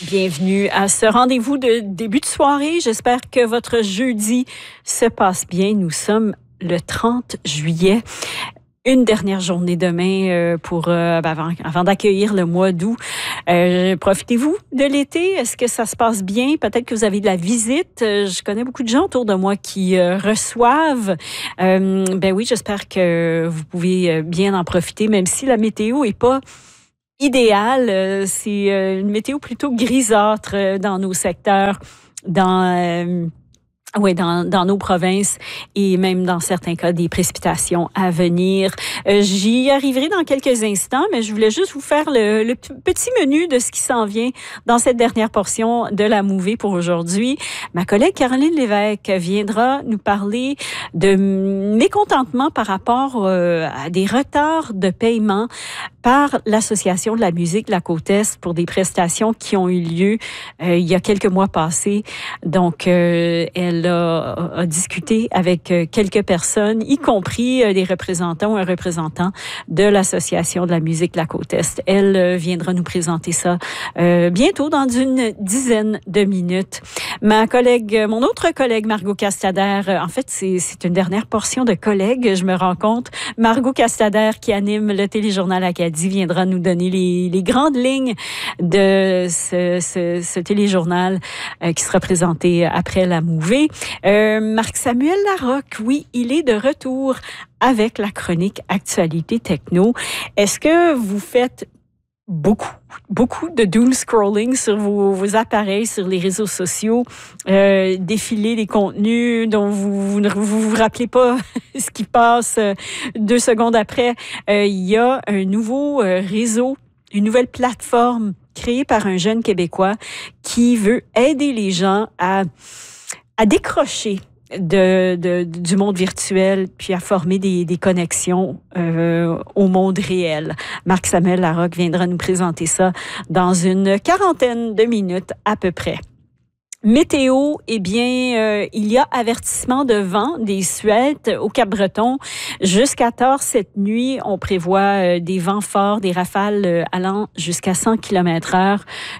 Bienvenue à ce rendez-vous de début de soirée. J'espère que votre jeudi se passe bien. Nous sommes le 30 juillet. Une dernière journée demain avant d'accueillir le mois d'août. Profitez-vous de l'été? Est-ce que ça se passe bien? Peut-être que vous avez de la visite. Je connais beaucoup de gens autour de moi qui reçoivent. Oui, j'espère que vous pouvez bien en profiter, même si la météo est pas idéale. C'est une météo plutôt grisâtre dans nos secteurs, dans nos provinces et même dans certains cas des précipitations à venir. J'y arriverai dans quelques instants, mais je voulais juste vous faire le petit menu de ce qui s'en vient dans cette dernière portion de la Mouvée pour aujourd'hui. Ma collègue Caroline Lévesque viendra nous parler de mécontentement par rapport à des retards de paiement par l'Association de la musique de la Côte-Est pour des prestations qui ont eu lieu il y a quelques mois passés. Donc, elle a discuté avec quelques personnes, y compris des représentants ou un représentant de l'Association de la musique de la Côte-Est. Elle viendra nous présenter ça bientôt, dans une dizaine de minutes. Mon autre collègue, Margot Castader, en fait, c'est une dernière portion de collègues, je me rends compte. Margot Castader, qui anime le téléjournal Acadie, viendra nous donner les grandes lignes de ce téléjournal qui sera présenté après la Mouvée. Marc-Samuel Larocque, oui, il est de retour avec la chronique Actualité Techno. Est-ce que vous faites beaucoup de doom scrolling sur vos appareils, sur les réseaux sociaux, défiler les contenus dont vous vous rappelez pas ce qui passe 2 secondes après? Il y a un nouveau réseau, une nouvelle plateforme créée par un jeune Québécois qui veut aider les gens à décrocher du monde virtuel, puis à former des connexions au monde réel. Marc-Samuel Larocque viendra nous présenter ça dans une 40aine de minutes à peu près. Météo, il y a avertissement de vent, des sueltes au Cap-Breton. Jusqu'à tard cette nuit, on prévoit des vents forts, des rafales allant jusqu'à 100 km/h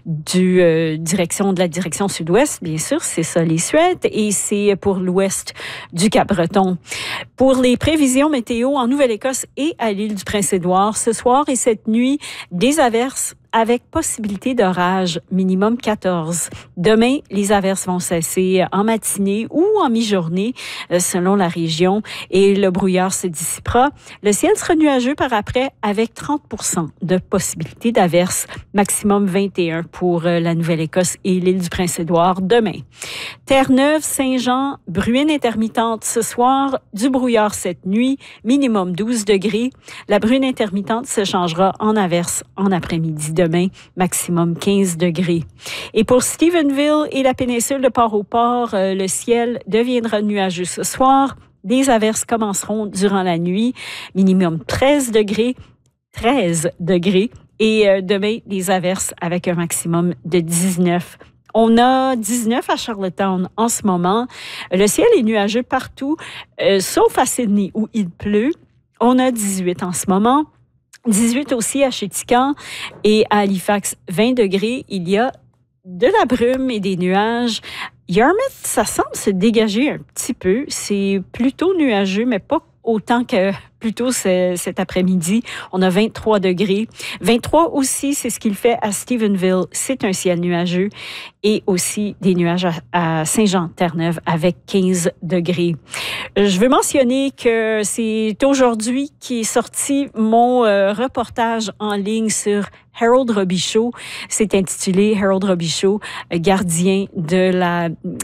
de la direction sud-ouest. Bien sûr, c'est ça, les sueltes, et c'est pour l'ouest du Cap-Breton. Pour les prévisions météo en Nouvelle-Écosse et à l'île du Prince-Édouard, ce soir et cette nuit, des averses avec possibilité d'orage, minimum 14. Demain, les averses vont cesser en matinée ou en mi-journée, selon la région, et le brouillard se dissipera. Le ciel sera nuageux par après, avec 30% de possibilité d'averses, maximum 21 pour la Nouvelle-Écosse et l'île du Prince-Édouard demain. Terre-Neuve, Saint-Jean, bruine intermittente ce soir, du brouillard cette nuit, minimum 12 degrés. La bruine intermittente se changera en averse en après-midi demain, maximum 15 degrés. Et pour Stephenville et la péninsule de Port-au-Port, le ciel deviendra nuageux ce soir. Des averses commenceront durant la nuit, minimum 13 degrés. Et demain, des averses avec un maximum de 19. On a 19 à Charlottetown en ce moment. Le ciel est nuageux partout, sauf à Sydney où il pleut. On a 18 en ce moment. 18 aussi à Chéticamp et à Halifax, 20 degrés. Il y a de la brume et des nuages. Yarmouth, ça semble se dégager un petit peu. C'est plutôt nuageux, mais pas autant que plutôt cet après-midi. On a 23 degrés. 23 aussi, c'est ce qu'il fait à Stephenville. C'est un ciel nuageux et aussi des nuages à Saint-Jean-Terre-Neuve avec 15 degrés. Je veux mentionner que c'est aujourd'hui qui est sorti mon reportage en ligne sur Harold Robichaud. C'est intitulé Harold Robichaud, gardien de la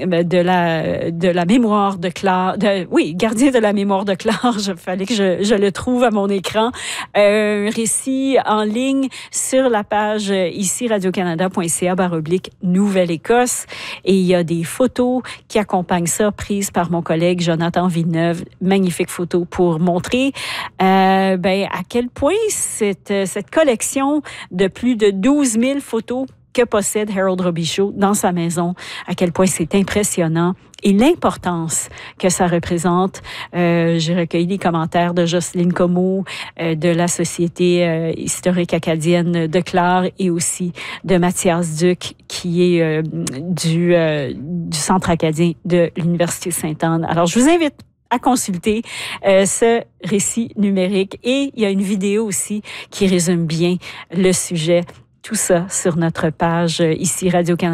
mémoire de Clare. Gardien de la mémoire de Clare. Il fallait que je le trouve à mon écran. Un récit en ligne sur la page ici radiocanada.ca/Nouvelle-Écosse. Et il y a des photos qui accompagnent ça, prises par mon collègue Jonathan Villeneuve. Magnifique photo pour montrer à quel point cette collection de plus de 12 000 photos que possède Harold Robichaud dans sa maison, à quel point c'est impressionnant et l'importance que ça représente. J'ai recueilli les commentaires de Jocelyne Comeau, de la Société historique acadienne de Clare et aussi de Mathias Duc, qui est du Centre acadien de l'Université Sainte-Anne. Alors, je vous invite à consulter ce récit numérique et il y a une vidéo aussi qui résume bien le sujet. Tout ça sur notre page ici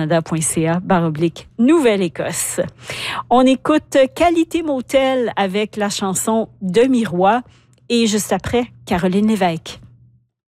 radiocanada.ca/Nouvelle-Écosse. On écoute Qualité Motel avec la chanson Demi-Roi et juste après, Caroline Lévesque.